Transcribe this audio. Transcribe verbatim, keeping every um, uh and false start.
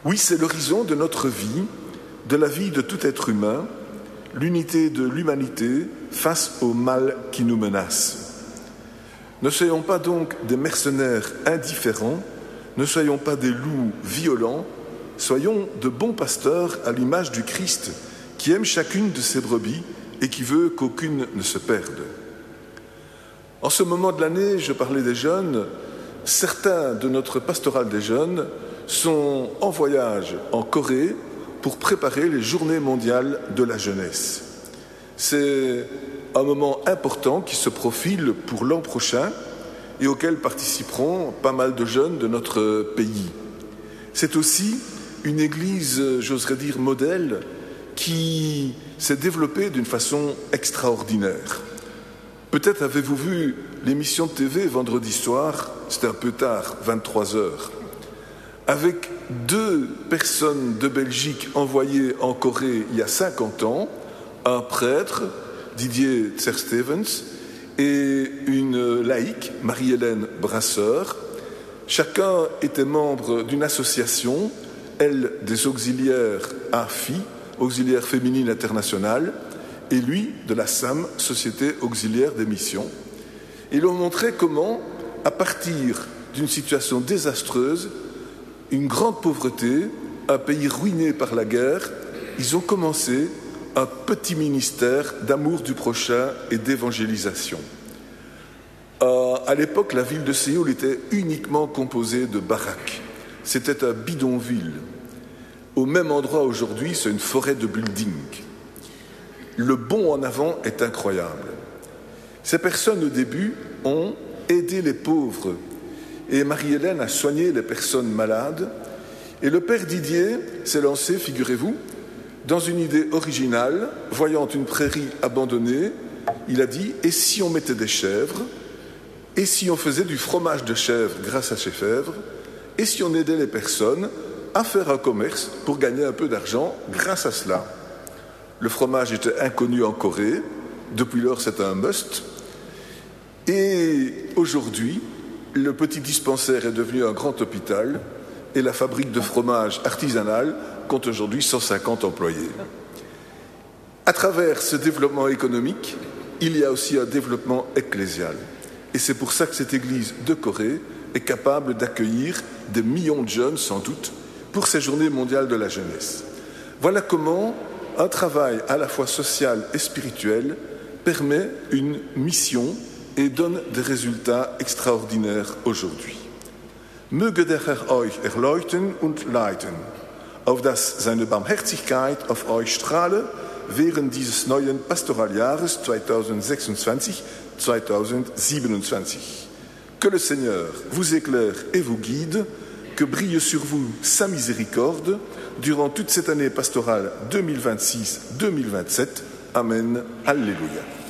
Oui, c'est l'horizon de notre vie, de la vie de tout être humain, l'unité de l'humanité face au mal qui nous menace. Ne soyons pas donc des mercenaires indifférents, ne soyons pas des loups violents, soyons de bons pasteurs à l'image du Christ qui aime chacune de ses brebis et qui veut qu'aucune ne se perde. En ce moment de l'année, je parlais des jeunes, certains de notre pastorale des jeunes sont en voyage en Corée pour préparer les journées mondiales de la jeunesse. C'est un moment important qui se profile pour l'an prochain et auquel participeront pas mal de jeunes de notre pays. C'est aussi une église, j'oserais dire, modèle, qui s'est développée d'une façon extraordinaire. Peut-être avez-vous vu l'émission de T V vendredi soir, c'était un peu tard, vingt-trois heures, avec deux personnes de Belgique envoyées en Corée il y a cinquante ans, un prêtre, Didier Tser-Stevens, et une laïque, Marie-Hélène Brasseur. Chacun était membre d'une association, elle des auxiliaires A F I, Auxiliaires féminines internationales, et lui de la S A M, Société auxiliaire des missions. Ils ont montré comment, à partir d'une situation désastreuse, une grande pauvreté, un pays ruiné par la guerre, ils ont commencé un petit ministère d'amour du prochain et d'évangélisation. Euh, à l'époque, la ville de Séoul était uniquement composée de baraques. C'était un bidonville. Au même endroit aujourd'hui, c'est une forêt de buildings. Le bond en avant est incroyable. Ces personnes, au début, ont aidé les pauvres. Et Marie-Hélène a soigné les personnes malades. Et le père Didier s'est lancé, figurez-vous, dans une idée originale, voyant une prairie abandonnée, il a dit « Et si on mettait des chèvres ? Et si on faisait du fromage de chèvre grâce à ces chèvres ? Et si on aidait les personnes à faire un commerce pour gagner un peu d'argent grâce à cela ?» Le fromage était inconnu en Corée, depuis lors c'est un must. Et aujourd'hui, le petit dispensaire est devenu un grand hôpital et la fabrique de fromage artisanal compte aujourd'hui cent cinquante employés. À travers ce développement économique, il y a aussi un développement ecclésial. Et c'est pour ça que cette église de Corée est capable d'accueillir des millions de jeunes, sans doute, pour ces journées mondiales de la jeunesse. Voilà comment un travail à la fois social et spirituel permet une mission et donne des résultats extraordinaires aujourd'hui. Möge der Herr euch erleuchten und leiten, auf dass seine Barmherzigkeit auf euch strahle während dieses neuen Pastoraljahres zweitausendsechsundzwanzig zweitausendsiebenundzwanzig. Que le Seigneur vous éclaire et vous guide, que brille sur vous sa miséricorde durant toute cette année pastorale deux mille vingt-six deux mille vingt-sept. Amen. Alléluia.